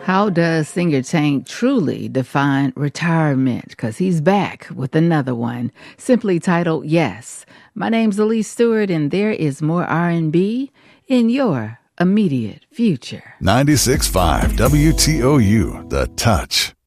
How does singer Tank truly define retirement? Because he's back with another one, simply titled Yes. My name's Elise Stewart, and there is more R&B in your immediate future. 96.5 WTOU, The Touch.